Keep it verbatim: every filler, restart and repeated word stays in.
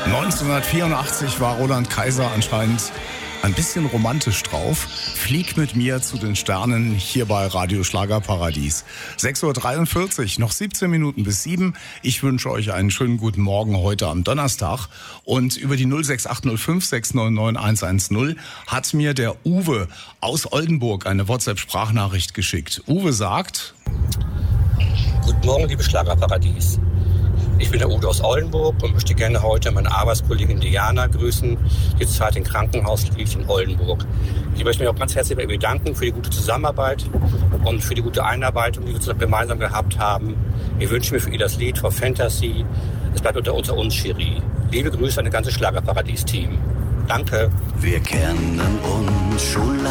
neunzehnhundertvierundachtzig war Roland Kaiser anscheinend ein bisschen romantisch drauf. Flieg mit mir zu den Sternen hier bei Radio Schlagerparadies. sechs Uhr dreiundvierzig, noch siebzehn Minuten bis sieben. Ich wünsche euch einen schönen guten Morgen heute am Donnerstag. Und über die null sechs acht null fünf sechs neun neun eins eins null hat mir der Uwe aus Oldenburg eine WhatsApp-Sprachnachricht geschickt. Uwe sagt: Guten Morgen, liebe Schlagerparadies. Ich bin der Uwe aus Oldenburg und möchte gerne heute meine Arbeitskollegin Diana grüßen, die zurzeit im Krankenhaus liegt in Oldenburg. Ich möchte mich auch ganz herzlich bei ihr bedanken für die gute Zusammenarbeit und für die gute Einarbeitung, die wir zusammen gemeinsam gehabt haben. Ich wünsche mir für ihr das Lied For Fantasy. Es bleibt unter, unter uns, Cherie. Liebe Grüße an das ganze Schlagerparadies-Team. Danke. Wir kennen uns schon lange.